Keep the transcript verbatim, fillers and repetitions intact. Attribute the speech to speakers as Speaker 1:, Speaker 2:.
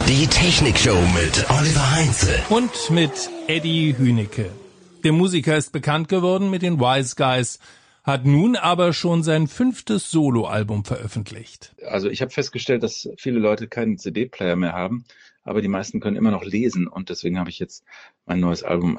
Speaker 1: Die Technikshow mit Oliver Heinze.
Speaker 2: Und mit Eddie Hünicke. Der Musiker ist bekannt geworden mit den Wise Guys, hat nun aber schon sein fünftes Soloalbum veröffentlicht.
Speaker 3: Also ich habe festgestellt, dass viele Leute keinen C D-Player mehr haben, aber die meisten können immer noch lesen und deswegen habe ich jetzt mein neues Album